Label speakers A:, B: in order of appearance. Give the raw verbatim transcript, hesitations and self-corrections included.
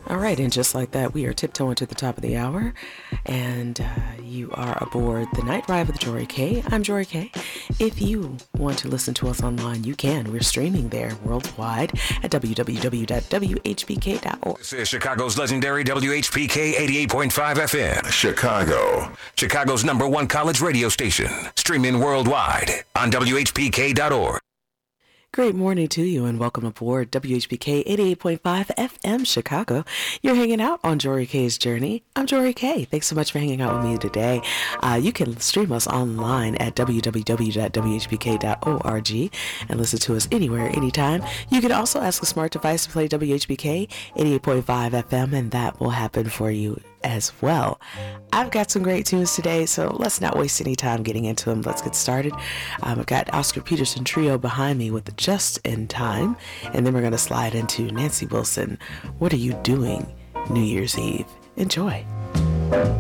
A: All right, and just like that, we are tiptoeing to the top of the hour, and uh, you are aboard the Night Ride with Jory K. I'm Jory K. If you want to listen to us online, you can. We're streaming there worldwide at w w w dot w h p k dot org.
B: This is Chicago's legendary W H P K eighty-eight point five F M. Chicago. Chicago's number one college radio station. Streaming worldwide on w h p k dot org.
A: Great morning to you and welcome aboard W H P K eighty-eight point five F M Chicago. You're hanging out on Jory K's Journey. I'm Jory K. Thanks so much for hanging out with me today. Uh, you can stream us online at w w w dot w h p k dot org and listen to us anywhere, anytime. You can also ask a smart device to play W H P K eighty-eight point five F M, and that will happen for you as well. I've got some great tunes today, so let's not waste any time getting into them. Let's get started. Um, I've got Oscar Peterson Trio behind me with Just in Time, and then we're going to slide into Nancy Wilson, What Are You Doing New Year's Eve? Enjoy.